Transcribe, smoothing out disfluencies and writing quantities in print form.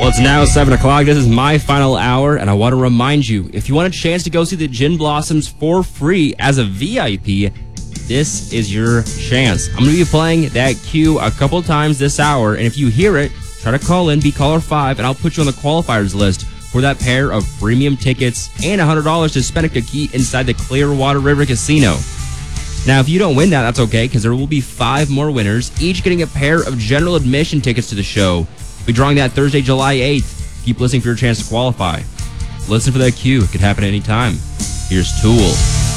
Well, it's now 7 o'clock. This is my final hour, and I want to remind you, if you want a chance to go see the Gin Blossoms for free as a VIP, this is your chance. I'm going to be playing that cue a couple times this hour, and if you hear it, try to call in, be caller 5, and I'll put you on the qualifiers list for that pair of premium tickets and $100 to spend a key inside the Clearwater River Casino. Now, if you don't win that, that's okay, because there will be 5 more winners, each getting a pair of general admission tickets to the show. We'll be drawing that Thursday, July 8th. Keep listening for your chance to qualify. Listen for that cue. It could happen anytime. Here's Tool.